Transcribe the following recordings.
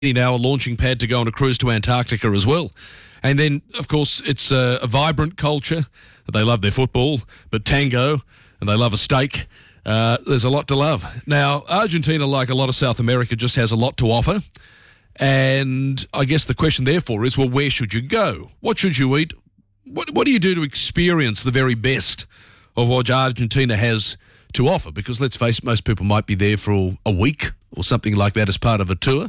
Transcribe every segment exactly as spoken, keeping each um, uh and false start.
now a launching pad to go on a cruise to Antarctica as well. And then, of course, it's a, a vibrant culture. They love their football, but tango, and they love a steak. Uh, there's a lot to love. Now, Argentina, like a lot of South America, just has a lot to offer. And I guess the question, therefore, is, well, where should you go? What should you eat? What, what do you do to experience the very best of what Argentina has to offer? Because let's face it, most people might be there for a week or something like that as part of a tour.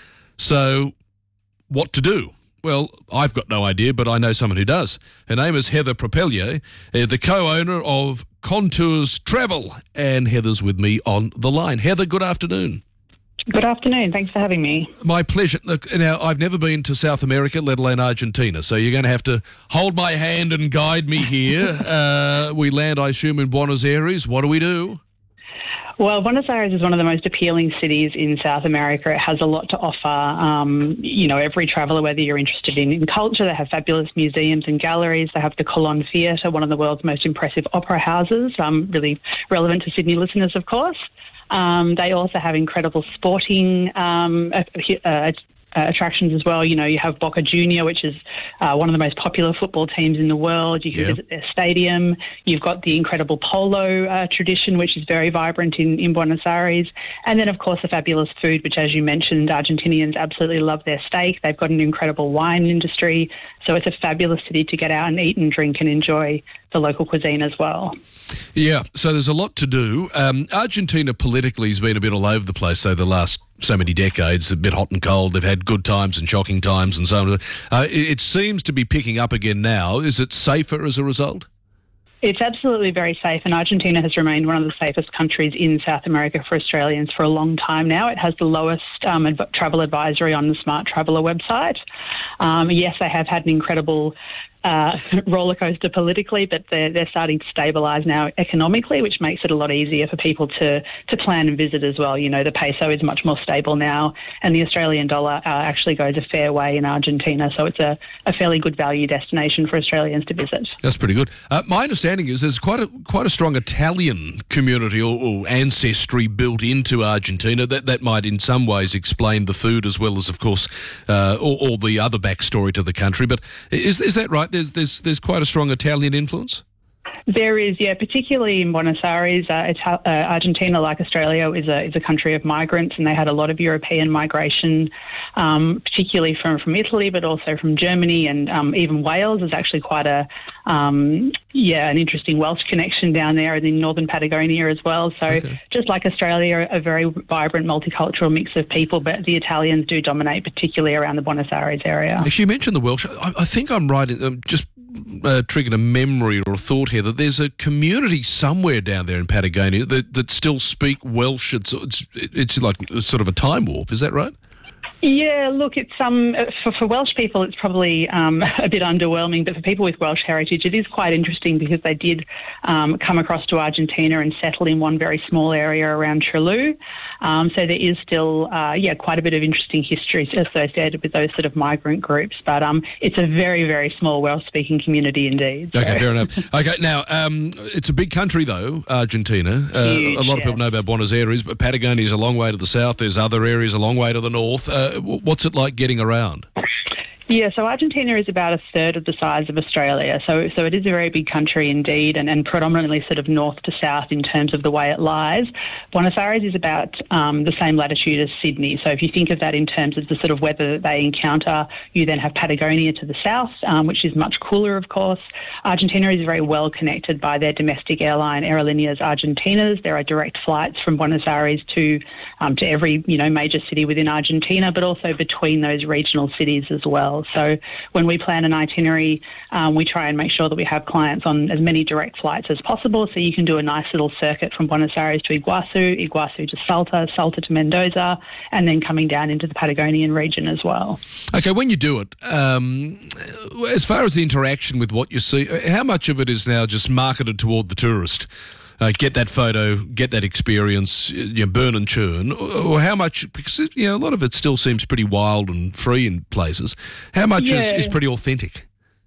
So what to do? Well, I've got no idea, but I know someone who does. Her name is Heather Propelier, uh, the co-owner of Contours Travel, and Heather's with me on the line. Heather, good afternoon. Good afternoon. Thanks for having me. My pleasure. Look, now, I've never been to South America, let alone Argentina, so you're going to have to hold my hand and guide me here. uh, we land, I assume, in Buenos Aires. What do we do? Well, Buenos Aires is one of the most appealing cities in South America. It has a lot to offer. Um, you know, every traveller, whether you're interested in, in culture, they have fabulous museums and galleries. They have the Colón Theatre, one of the world's most impressive opera houses, um, really relevant to Sydney listeners, of course. Um, they also have incredible sporting um, uh, uh, Uh, attractions as well. You know, you have Boca Junior, which is uh, one of the most popular football teams in the world. You can yeah. visit their stadium. You've got the incredible polo uh, tradition, which is very vibrant in, in Buenos Aires. And then, of course, the fabulous food, which, as you mentioned, Argentinians absolutely love their steak. They've got an incredible wine industry. So it's a fabulous city to get out and eat and drink and enjoy the local cuisine as well. Yeah, so there's a lot to do. Um, Argentina politically has been a bit all over the place over the last so many decades, a bit hot and cold. They've had good times and shocking times and so on. Uh, it, it seems to be picking up again now. Is it safer as a result? It's absolutely very safe, and Argentina has remained one of the safest countries in South America for Australians for a long time now. It has the lowest um, adv- travel advisory on the Smart Traveller website. Um, yes, they have had an incredible uh, roller coaster politically, but they're, they're starting to stabilise now economically, which makes it a lot easier for people to, to plan and visit as well. You know, the peso is much more stable now, and the Australian dollar uh, actually goes a fair way in Argentina, so it's a, a fairly good value destination for Australians to visit. That's pretty good. Uh, my understanding is there's quite a quite a strong Italian community or, or ancestry built into Argentina. That that might in some ways explain the food as well as, of course, uh, all, all the other backstory to the country. But is is that right? There's there's there's quite a strong Italian influence? There is, yeah, particularly in Buenos Aires. Uh, Ital- uh, Argentina, like Australia, is a is a country of migrants, and they had a lot of European migration, um, particularly from, from Italy, but also from Germany, and um, even Wales is actually quite a um, yeah an interesting Welsh connection down there, and in northern Patagonia as well. So okay. Just like Australia, a very vibrant multicultural mix of people, but the Italians do dominate, particularly around the Buenos Aires area. Actually, you mentioned the Welsh. I, I think I'm right. Um, just Uh, triggered a memory or a thought here that there's a community somewhere down there in Patagonia that, that still speak Welsh. It's, it's it's like sort of a time warp. Is that right? Yeah, look, it's um for, for Welsh people, it's probably um, a bit underwhelming, but for people with Welsh heritage, it is quite interesting because they did um, come across to Argentina and settle in one very small area around Trelew. Um, so there is still, uh, yeah, quite a bit of interesting history associated with those sort of migrant groups. But um, it's a very, very small Welsh-speaking community indeed. So. Okay, fair enough. Okay, now, um, it's a big country, though, Argentina. Uh, Huge, a lot of yeah. people know about Buenos Aires, but Patagonia is a long way to the south. There's other areas a long way to the north. Uh, what's it like getting around? Yeah, so Argentina is about a third of the size of Australia. So so it is a very big country indeed, and, and predominantly sort of north to south in terms of the way it lies. Buenos Aires is about um, the same latitude as Sydney. So if you think of that in terms of the sort of weather that they encounter, you then have Patagonia to the south, um, which is much cooler, of course. Argentina is very well connected by their domestic airline, Aerolíneas Argentinas. There are direct flights from Buenos Aires to um, to every, you know, major city within Argentina, but also between those regional cities as well. So when we plan an itinerary, um, we try and make sure that we have clients on as many direct flights as possible. So you can do a nice little circuit from Buenos Aires to Iguazu, Iguazu to Salta, Salta to Mendoza, and then coming down into the Patagonian region as well. Okay, when you do it, um, as far as the interaction with what you see, how much of it is now just marketed toward the tourist? Uh, get that photo, get that experience, you know, burn and churn, or, or how much, because you know, a lot of it still seems pretty wild and free in places, how much yeah. is, is pretty authentic?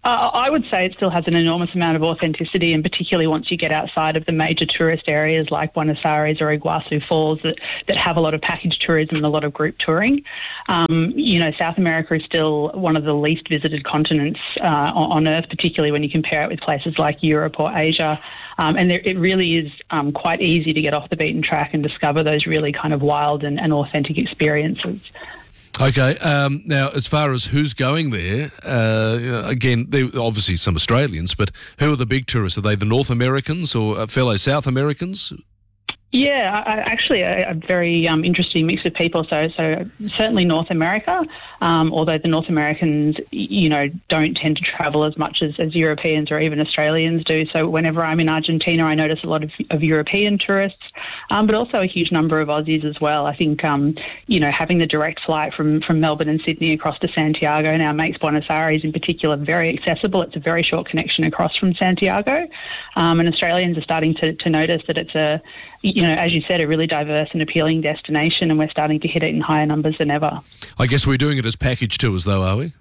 Uh, I would say it still has an enormous amount of authenticity, and particularly once you get outside of the major tourist areas like Buenos Aires or Iguazu Falls that, that have a lot of package tourism and a lot of group touring. Um, you know, South America is still one of the least visited continents uh, on, on Earth, particularly when you compare it with places like Europe or Asia. Um, and there, it really is um, quite easy to get off the beaten track and discover those really kind of wild and, and authentic experiences. Okay, um, now as far as who's going there, uh, again, there are obviously some Australians, but who are the big tourists? Are they the North Americans or fellow South Americans? Yeah, I, actually a, a very um, interesting mix of people. So, so certainly North America, um, although the North Americans, you know, don't tend to travel as much as, as Europeans or even Australians do. So whenever I'm in Argentina, I notice a lot of, of European tourists, um, but also a huge number of Aussies as well. I think, um, you know, having the direct flight from, from Melbourne and Sydney across to Santiago now makes Buenos Aires in particular very accessible. It's a very short connection across from Santiago. Um, and Australians are starting to, to notice that it's a, you know, as you said, a really diverse and appealing destination, and we're starting to hit it in higher numbers than ever. I guess we're doing it as package tours, though, are we?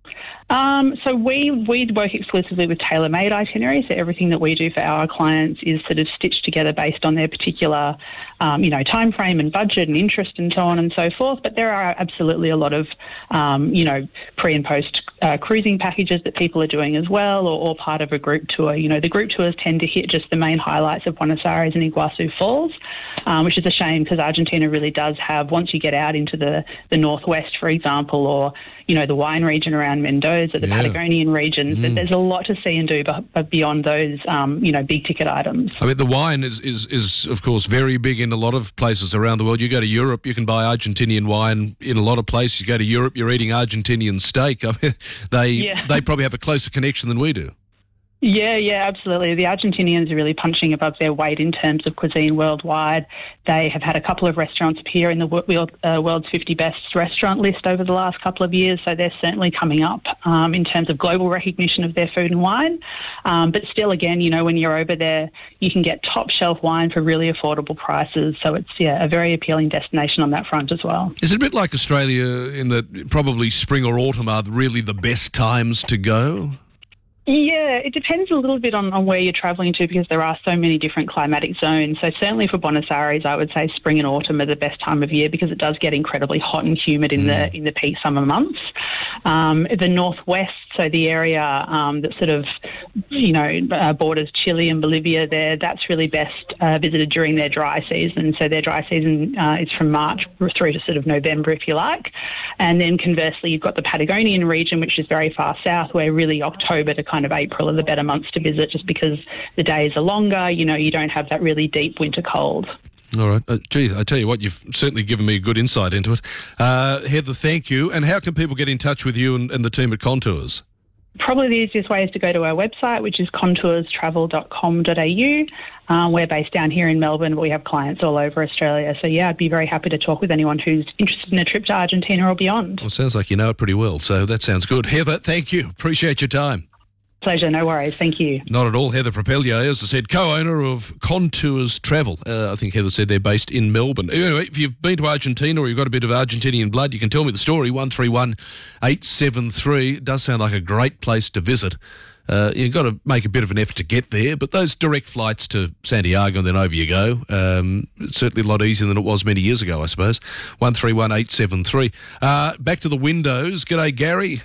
Um, so we we work exclusively with tailor-made itineraries. So everything that we do for our clients is sort of stitched together based on their particular, um, you know, time frame and budget and interest and so on and so forth. But there are absolutely a lot of, um, you know, pre and post uh, cruising packages that people are doing as well, or, or part of a group tour. You know, the group tours tend to hit just the main highlights of Buenos Aires and Iguazu Falls, um, which is a shame because Argentina really does have, once you get out into the, the northwest, for example, or, you know, the wine region around Mendoza, the yeah. Patagonian regions, mm. there's a lot to see and do but beyond those, um, you know, big ticket items. I mean, the wine is, is, is, of course, very big in a lot of places around the world. You go to Europe, you can buy Argentinian wine in a lot of places. You go to Europe, you're eating Argentinian steak. I mean, they, yeah. they probably have a closer connection than we do. Yeah, yeah, absolutely. The Argentinians are really punching above their weight in terms of cuisine worldwide. They have had a couple of restaurants appear in the world, uh, world's fifty best restaurant list over the last couple of years, so they're certainly coming up um, in terms of global recognition of their food and wine. Um, but still, again, you know, when you're over there, you can get top shelf wine for really affordable prices. So it's, yeah, a very appealing destination on that front as well. Is it a bit like Australia in that probably spring or autumn are really the best times to go? Yeah, it depends a little bit on, on where you're travelling to because there are so many different climatic zones. So certainly for Buenos Aires, I would say spring and autumn are the best time of year because it does get incredibly hot and humid in mm. the in the peak summer months. Um, the northwest, so the area um, that sort of, you know, uh, borders Chile and Bolivia there, that's really best uh, visited during their dry season. So their dry season uh, is from March through to sort of November, if you like. And then conversely, you've got the Patagonian region, which is very far south, where really October to kind of April are the better months to visit just because the days are longer, you know, you don't have that really deep winter cold. All right. Uh, gee, I tell you what, you've certainly given me a good insight into it. Uh, Heather, thank you. And how can people get in touch with you and, and the team at Contours? Probably the easiest way is to go to our website, which is contours travel dot com dot a u. Uh, we're based down here in Melbourne, but we have clients all over Australia. So, yeah, I'd be very happy to talk with anyone who's interested in a trip to Argentina or beyond. Well, it sounds like you know it pretty well, so that sounds good. Heather, thank you. Appreciate your time. Pleasure, no worries. Thank you. Not at all. Heather Propellier, as I said, co-owner of Contours Travel. Uh, I think Heather said they're based in Melbourne. Anyway, if you've been to Argentina or you've got a bit of Argentinian blood, you can tell me the story, one three one eight seven three. It does sound like a great place to visit. Uh, you've got to make a bit of an effort to get there, but those direct flights to Santiago and then over you go, um, it's certainly a lot easier than it was many years ago, I suppose. one three one eight seven three. Uh, back to the windows. G'day, Gary.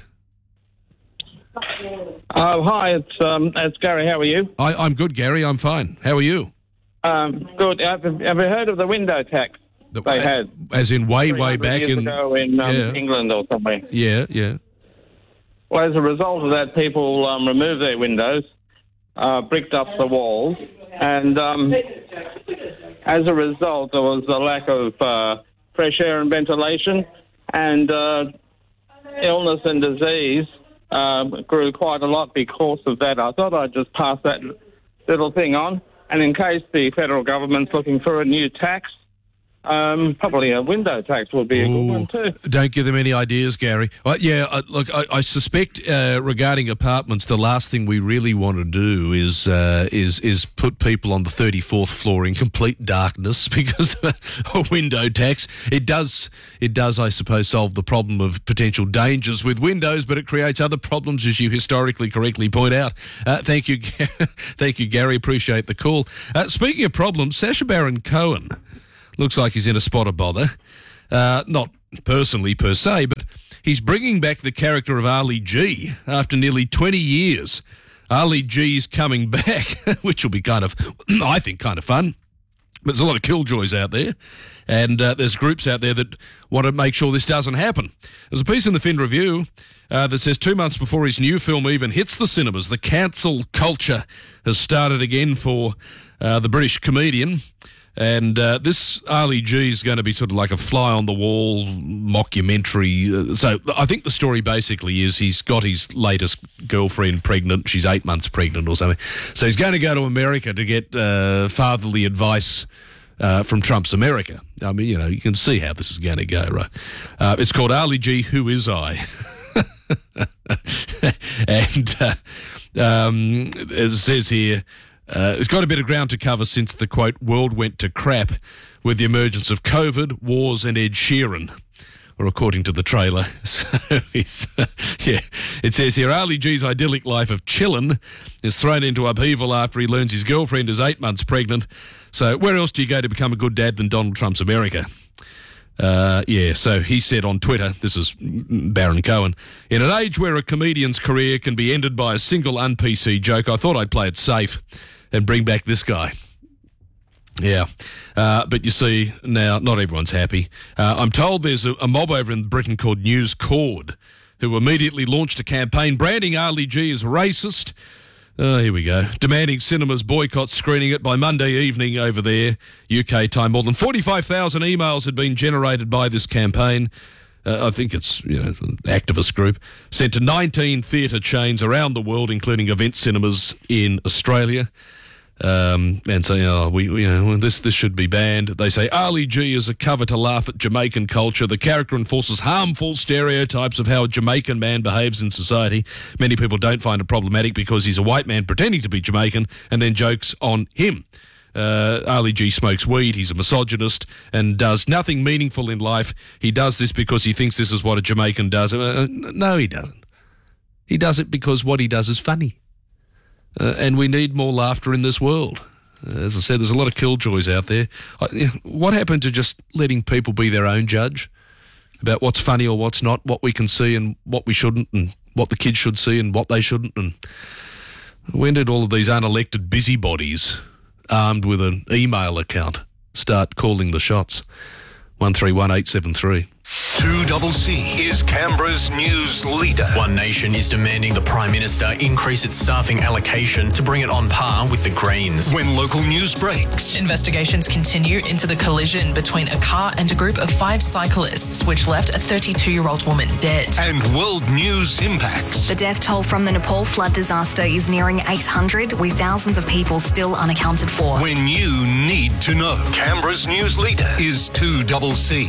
Oh, hi, it's um, it's Gary. How are you? I, I'm good, Gary. I'm fine. How are you? Um, good. Have, have you heard of the window tax the, they had? As in way, way back years in, ago in um, yeah. England or somewhere. Yeah, yeah. Well, as a result of that, people um, removed their windows, uh, bricked up the walls, and um, as a result, there was a lack of uh, fresh air and ventilation, and uh, illness and disease Um, grew quite a lot because of that. I thought I'd just pass that little thing on. And in case the federal government's looking for a new tax, um, probably a window tax would be a good one too. Don't give them any ideas, Gary. Uh, yeah, uh, look, I, I suspect uh, regarding apartments, the last thing we really want to do is uh, is is put people on the thirty-fourth floor in complete darkness because of a window tax. It does, it does, I suppose, solve the problem of potential dangers with windows, but it creates other problems, as you historically correctly point out. Uh, thank you, thank you, Gary. Appreciate the call. Uh, speaking of problems, Sacha Baron Cohen looks like he's in a spot of bother. Uh, not personally per se, but he's bringing back the character of Ali G after nearly twenty years. Ali G's coming back, which will be kind of, I think, kind of fun. But there's a lot of killjoys out there, and uh, there's groups out there that want to make sure this doesn't happen. There's a piece in the Fin Review uh, that says two months before his new film even hits the cinemas, the cancel culture has started again for uh, the British comedian. And uh, this Ali G is going to be sort of like a fly-on-the-wall mockumentary. Uh, so I think the story basically is he's got his latest girlfriend pregnant. She's eight months pregnant or something. So he's going to go to America to get uh, fatherly advice uh, from Trump's America. I mean, you know, you can see how this is going to go, right? Uh, it's called Ali G, Who Is I? and uh, um, as it says here, Uh, it's got a bit of ground to cover since the, quote, world went to crap with the emergence of COVID, wars and Ed Sheeran, or according to the trailer. So he's, uh, yeah, it says here, Ali G's idyllic life of chillin' is thrown into upheaval after he learns his girlfriend is eight months pregnant. So where else do you go to become a good dad than Donald Trump's America? Uh, yeah, so he said on Twitter, this is Baron Cohen, in an age where a comedian's career can be ended by a single un-P C joke, I thought I'd play it safe and bring back this guy. Yeah, uh, but you see, now not everyone's happy. Uh, I'm told there's a, a mob over in Britain called News Cord who immediately launched a campaign branding Ali G as racist. Oh, here we go. Demanding cinemas boycott screening it by Monday evening over there, U K time. More than forty-five thousand emails had been generated by this campaign. Uh, I think it's, you know, an activist group, sent to nineteen theatre chains around the world, including event cinemas in Australia. Um, and saying, oh, we, you know, this this should be banned. They say Ali G is a cover to laugh at Jamaican culture. The character enforces harmful stereotypes of how a Jamaican man behaves in society. Many people don't find it problematic because he's a white man pretending to be Jamaican and then jokes on him. Uh, Ali G smokes weed, he's a misogynist and does nothing meaningful in life. He does this because he thinks this is what a Jamaican does. Uh, no, he doesn't. He does it because what he does is funny. Uh, and we need more laughter in this world. Uh, as I said, there's a lot of killjoys out there. I, you know, what happened to just letting people be their own judge about what's funny or what's not, what we can see and what we shouldn't, and what the kids should see and what they shouldn't? And when did all of these unelected busybodies armed with an email account start calling the shots? one three one eight seven three. two C C is Canberra's news leader. One Nation is demanding the Prime Minister increase its staffing allocation to bring it on par with the Greens. When local news breaks. Investigations continue into the collision between a car and a group of five cyclists, which left a thirty-two-year-old woman dead. And world news impacts. The death toll from the Nepal flood disaster is nearing eight hundred, with thousands of people still unaccounted for. When you need to know. Canberra's news leader is two C C.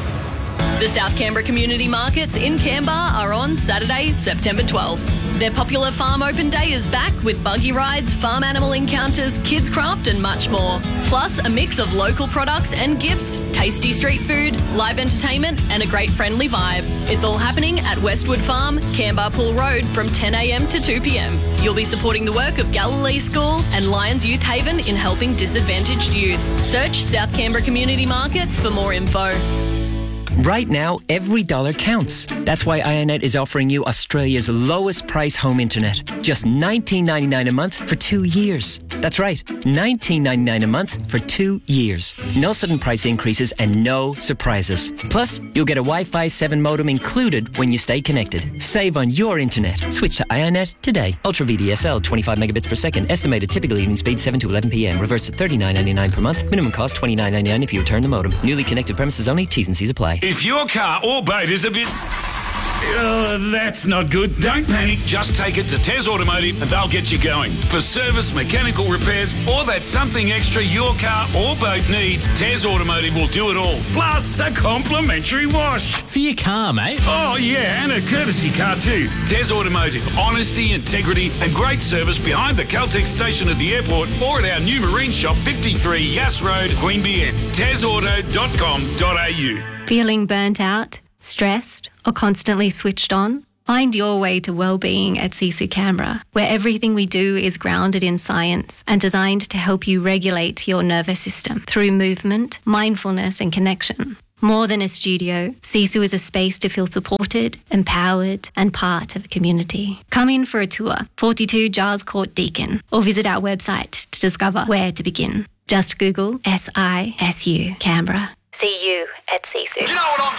The South Canberra Community Markets in Canberra are on Saturday, September twelfth. Their popular Farm Open Day is back with buggy rides, farm animal encounters, kids craft and much more. Plus a mix of local products and gifts, tasty street food, live entertainment and a great friendly vibe. It's all happening at Westwood Farm, Canberra Pool Road from ten a m to two p m. You'll be supporting the work of Galilee School and Lions Youth Haven in helping disadvantaged youth. Search South Canberra Community Markets for more info. Right now, every dollar counts. That's why iiNet is offering you Australia's lowest price home internet. Just nineteen ninety-nine a month for two years. That's right, nineteen ninety-nine a month for two years. No sudden price increases and no surprises. Plus, you'll get a Wi-Fi seven modem included when you stay connected. Save on your internet. Switch to iiNet today. Ultra V D S L, twenty-five megabits per second. Estimated typical evening speed seven to eleven p m. Reverse at thirty-nine ninety-nine per month. Minimum cost twenty-nine ninety-nine if you return the modem. Newly connected premises only. T's and C's apply. If your car or boat is a bit Oh, that's not good. Don't panic. Just take it to Tez Automotive and they'll get you going. For service, mechanical repairs, or that something extra your car or boat needs, Tez Automotive will do it all. Plus a complimentary wash. For your car, mate. Oh, yeah, and a courtesy car too. Tez Automotive. Honesty, integrity, and great service behind the Caltex station at the airport or at our new marine shop, fifty-three Yass Road, Queanbeyan. tez auto dot com dot a u. Feeling burnt out, stressed, or constantly switched on? Find your way to well-being at Sisu Canberra, where everything we do is grounded in science and designed to help you regulate your nervous system through movement, mindfulness and connection. More than a studio, Sisu is a space to feel supported, empowered and part of a community. Come in for a tour, forty-two Giles Court, Deakin, or visit our website to discover where to begin. Just Google S I S U Canberra. See you at Sisu. You know what I'm